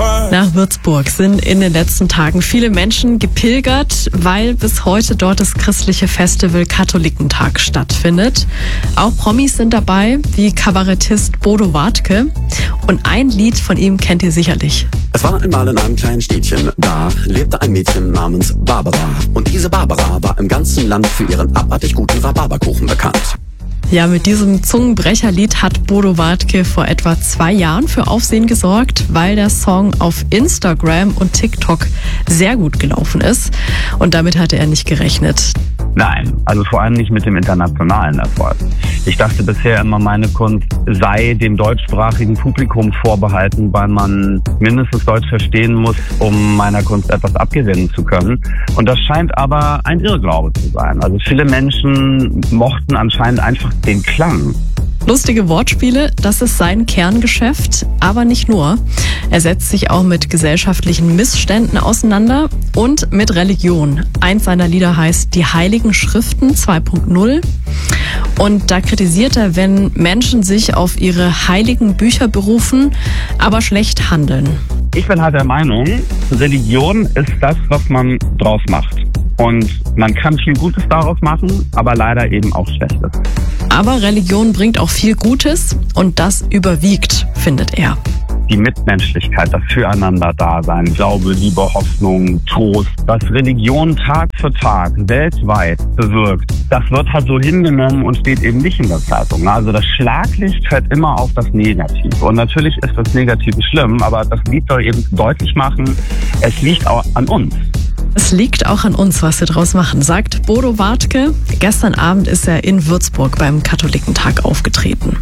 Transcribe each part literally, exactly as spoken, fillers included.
Nach Würzburg sind in den letzten Tagen viele Menschen gepilgert, weil bis heute dort das christliche Festival Katholikentag stattfindet. Auch Promis sind dabei, wie Kabarettist Bodo Wartke. Und ein Lied von ihm kennt ihr sicherlich. Es war einmal in einem kleinen Städtchen, da lebte ein Mädchen namens Barbara. Und diese Barbara war im ganzen Land für ihren abartig guten Rhabarberkuchen bekannt. Ja, mit diesem Zungenbrecherlied hat Bodo Wartke vor etwa zwei Jahren für Aufsehen gesorgt, weil der Song auf Instagram und TikTok sehr gut gelaufen ist. Und damit hatte er nicht gerechnet. Nein, also vor allem nicht mit dem internationalen Erfolg. Ich dachte bisher immer, meine Kunst sei dem deutschsprachigen Publikum vorbehalten, weil man mindestens Deutsch verstehen muss, um meiner Kunst etwas abgewinnen zu können. Und das scheint aber ein Irrglaube zu sein. Also viele Menschen mochten anscheinend einfach den Klang. Lustige Wortspiele, das ist sein Kerngeschäft, aber nicht nur. Er setzt sich auch mit gesellschaftlichen Missständen auseinander und mit Religion. Eins seiner Lieder heißt Die Heiligen Schriften zwei Punkt null. Und da kritisiert er, wenn Menschen sich auf ihre heiligen Bücher berufen, aber schlecht handeln. Ich bin halt der Meinung, Religion ist das, was man draus macht. Und man kann viel Gutes daraus machen, aber leider eben auch Schlechtes. Aber Religion bringt auch viel Gutes und das überwiegt, findet er. Die Mitmenschlichkeit, das Füreinander-Dasein, Glaube, Liebe, Hoffnung, Trost, was Religion Tag für Tag weltweit bewirkt, das wird halt so hingenommen und steht eben nicht in der Zeitung. Also das Schlaglicht fällt immer auf das Negative. Und natürlich ist das Negative schlimm, aber das Lied soll eben deutlich machen, es liegt auch an uns. Es liegt auch an uns, was wir draus machen, sagt Bodo Wartke. Gestern Abend ist er in Würzburg beim Katholikentag aufgetreten.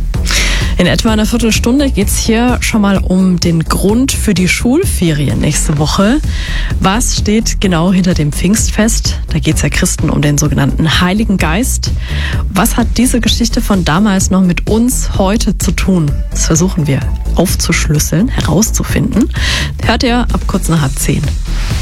In etwa einer Viertelstunde geht's hier schon mal um den Grund für die Schulferien nächste Woche. Was steht genau hinter dem Pfingstfest? Da geht's ja Christen um den sogenannten Heiligen Geist. Was hat diese Geschichte von damals noch mit uns heute zu tun? Das versuchen wir aufzuschlüsseln, herauszufinden. Hört ihr ab kurz nach halb zehn.